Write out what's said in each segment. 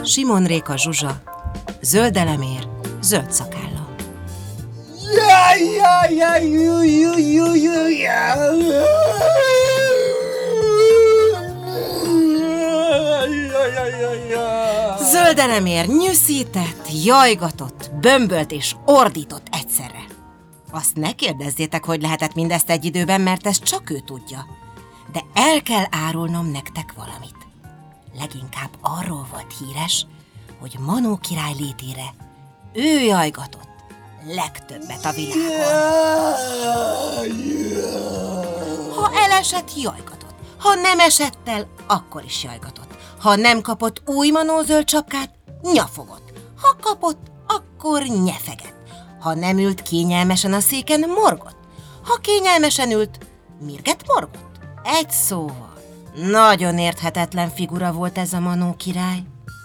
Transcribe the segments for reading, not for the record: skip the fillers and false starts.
Simon Réka Zsuzsa, zöld elemér, zöld szakálla. Zöld elemér nyűszített, jajgatott, bömbölt és ordított egyszerre. Azt ne kérdezzétek, hogy lehetett mindezt egy időben, mert ezt csak ő tudja. De el kell árulnom nektek valamit. Leginkább arról volt híres, hogy Manó király létére ő jajgatott legtöbbet a világon. Ha elesett, jajgatott. Ha nem esett el, akkor is jajgatott. Ha nem kapott új Manó zöld sapkát, nyafogott. Ha kapott, akkor nyefegett. Ha nem ült kényelmesen a széken, morgott. Ha kényelmesen ült, mirget morgott. Egy szóval, nagyon érthetetlen figura volt ez a Manó király.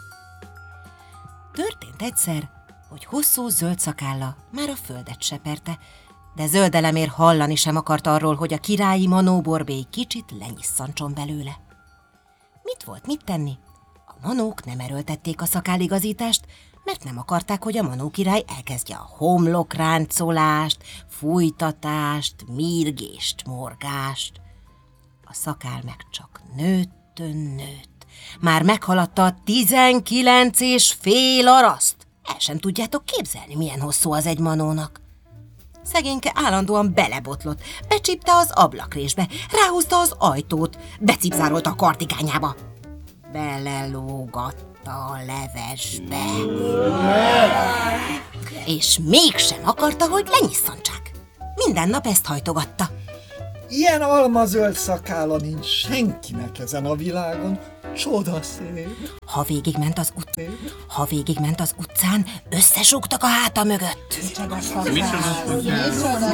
Történt egyszer, hogy hosszú zöld szakálla már a földet seperte, de zöld elemér hallani sem akart arról, hogy a királyi Manó borbély kicsit lenyisszantson belőle. Mit tenni? A manók nem erőltették a szakálligazítást, mert nem akarták, hogy a Manó király elkezdje a homlokráncolást, fújtatást, mirgést, morgást. A szakál meg csak nőtt. Már meghaladta a 19,5 araszt. El sem tudjátok képzelni, milyen hosszú az egy manónak. Szegényke állandóan belebotlott, becsípte az ablakrésbe, ráhúzta az ajtót, becipzárolta a kardigányába. Belelógatta a levesbe. És mégsem akarta, hogy lenyisszantsák. Minden nap ezt hajtogatta. Ilyen almazöld szakálla nincs senkinek ezen a világon. Csodaszép. Ha végigment az utcán, összesúgtak a háta mögött.